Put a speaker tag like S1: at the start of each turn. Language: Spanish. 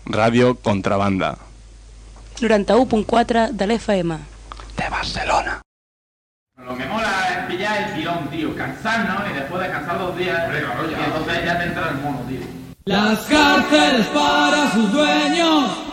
S1: Ràdio Contrabanda.
S2: 91.4 de l'FM.
S1: De Barcelona.
S3: Lo que mola es pillar el tirón, tío. Cansarnos y después descansar 2 días. Y entonces ya te entra el mono, tío.
S4: Las cárceles para sus dueños